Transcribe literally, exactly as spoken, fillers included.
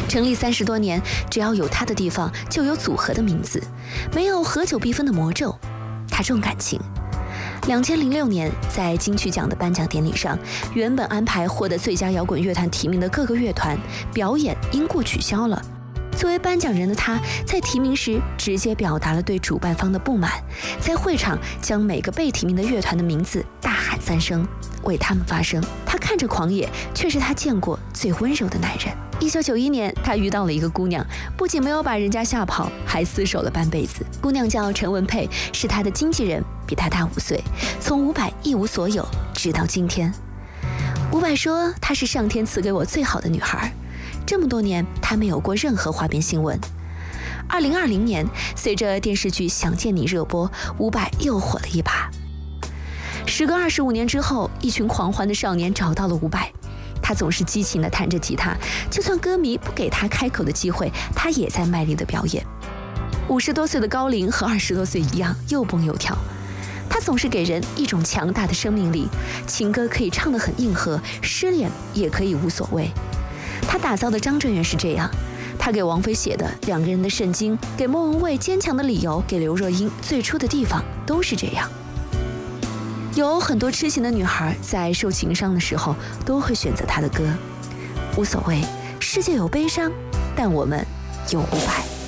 成立三十多年，只要有他的地方就有组合的名字，没有合久必分的魔咒。他重感情。两千零六年，在金曲奖的颁奖典礼上，原本安排获得最佳摇滚乐团提名的各个乐团表演因故取消了。作为颁奖人的他，在提名时直接表达了对主办方的不满，在会场将每个被提名的乐团的名字大喊三声，为他们发声。他看着狂野，却是他见过最温柔的男人。一九九一年，他遇到了一个姑娘，不仅没有把人家吓跑，还厮守了半辈子。姑娘叫陈文佩，是他的经纪人，比他大五岁，从伍佰一无所有直到今天。伍佰说，她是上天赐给我最好的女孩。这么多年，他没有过任何花边新闻。二零二零年，随着电视剧《想见你》热播，伍佰又火了一把。时隔二十五年之后，一群狂欢的少年找到了伍佰，他总是激情地弹着吉他，就算歌迷不给他开口的机会，他也在卖力地表演。五十多岁的高龄和二十多岁一样，又蹦又跳。他总是给人一种强大的生命力，情歌可以唱得很硬核，失恋也可以无所谓。他打造的张震岳是这样，他给王菲写的《两个人的圣经》，给莫文蔚《坚强的理由》，给刘若英《最初的地方》，都是这样。有很多痴情的女孩在受情伤的时候都会选择他的歌，无所谓，世界有悲伤，但我们有伍佰。